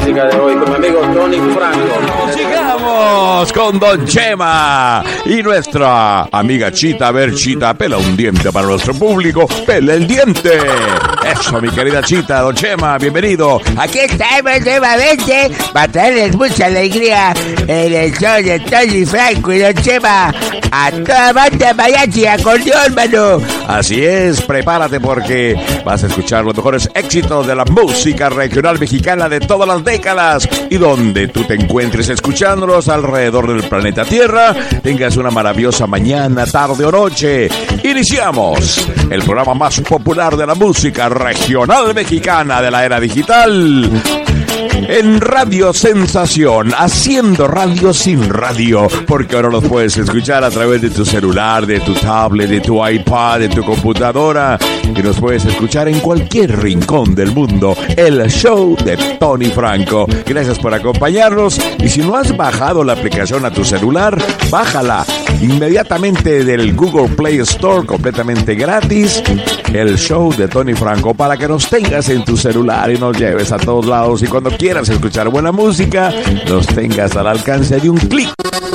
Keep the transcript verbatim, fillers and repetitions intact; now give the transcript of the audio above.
música de hoy con mi amigo Tony Franco. Llegamos con Don Chema y nuestra amiga Chita. A ver, Chita, pela un diente para nuestro público. Pela el diente. Eso, mi querida Chita. Don Chema, bienvenido. Aquí estamos nuevamente para traerles mucha alegría en el show de Tony Franco y Don Chema. A toda banda mariachi, acordeón, mano. Así es, prepárate porque vas a escuchar los mejores éxitos de la música regional mexicana de todas las décadas. Y donde tú te encuentres escuchándolos alrededor del planeta Tierra, tengas una maravillosa mañana, tarde o noche. Iniciamos el programa más popular de la música regional mexicana de la era digital. En Radio Sensación, haciendo radio sin radio, porque ahora los puedes escuchar a través de tu celular, de tu tablet, de tu iPad, de tu computadora, y nos puedes escuchar en cualquier rincón del mundo. El show de Tony Franco. Gracias por acompañarnos, y si no has bajado la aplicación a tu celular, bájala inmediatamente del Google Play Store, completamente gratis. El show de Tony Franco, para que nos tengas en tu celular y nos lleves a todos lados, y cuando quieras escuchar buena música, los tengas al alcance de un clic.